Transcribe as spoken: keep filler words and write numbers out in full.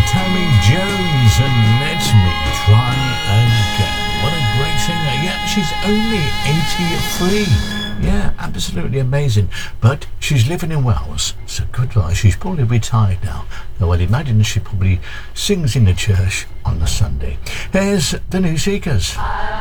Tammy Jones and Let Me Try Again. What a great singer. Yeah, she's only eighty-three. Yeah, absolutely amazing. But she's living in Wales, so goodbye. She's probably retired now, though I'd imagine she probably sings in the church on the Sunday. Here's the New Seekers.